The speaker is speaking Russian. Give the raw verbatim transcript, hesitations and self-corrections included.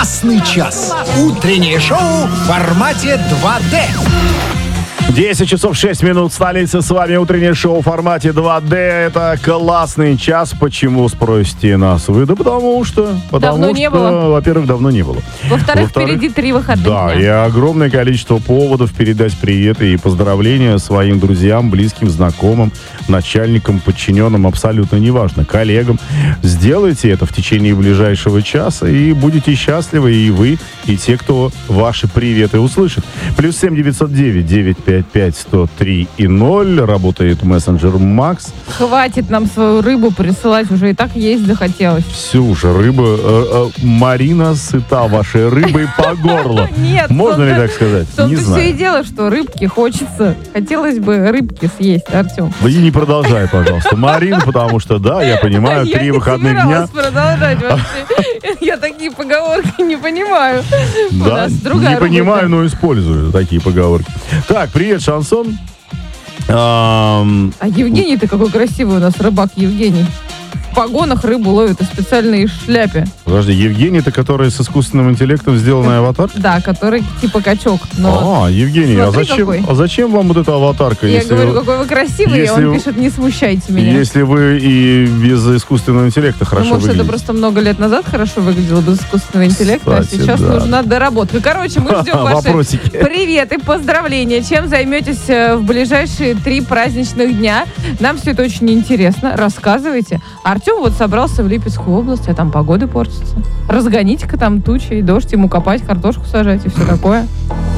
Классный час. Утреннее шоу в формате два дэ. десять часов шесть минут, столица, с вами утреннее шоу в формате два дэ. Это классный час. Почему, спросите нас вы? Да потому что... Потому давно что, не было. Во-первых, давно не было. Во-вторых, Во-вторых впереди три выходных да, дня. И огромное количество поводов передать приветы и поздравления своим друзьям, близким, знакомым, начальникам, подчиненным, абсолютно неважно, коллегам. Сделайте это в течение ближайшего часа, и будете счастливы и вы, и те, кто ваши приветы услышит. Плюс семь девятьсот девять девятьсот пятьдесят пять сто три и ноль. Работает мессенджер Макс. Хватит нам свою рыбу присылать, уже и так есть захотелось. Все уже, рыба... Э, э, Марина сыта вашей рыбой по горло. Нет. Можно ли так сказать? Не знаю. все и дело, что рыбки хочется. Хотелось бы рыбки съесть, Артем. Да и не продолжай, пожалуйста, Марин, потому что, да, я понимаю, Я три не выходных дня. собиралась продолжать вообще. Я такие поговорки не понимаю. У Да, нас другая не рубрика. понимаю, но использую такие поговорки. Так, привет, Шансон. Ам, А Евгений-то какой красивый у нас рыбак Евгений. В погонах рыбу ловит и специальной шляпе. Подожди, Евгений, это который с искусственным интеллектом сделанный аватар? Да, который типа качок. Но А, Евгений, а смотри, зачем, какой. а зачем вам вот эта аватарка? я если говорю, вы, какой вы красивый, и если он вы- пишет, не смущайте меня. если вы и без искусственного интеллекта Ну, хорошо может, это выглядите? просто много лет назад хорошо выглядело без искусственного интеллекта, Кстати, а сейчас да. нужна доработка. Короче, мы ждем ваши Вопросики. привет и поздравления. Чем займетесь э, в ближайшие три праздничных дня? Нам все это очень интересно. Рассказывайте. Артем вот собрался в Липецкую область, а там погода портится. Разгоните-ка там тучи и дождь, ему копать, картошку сажать и все такое.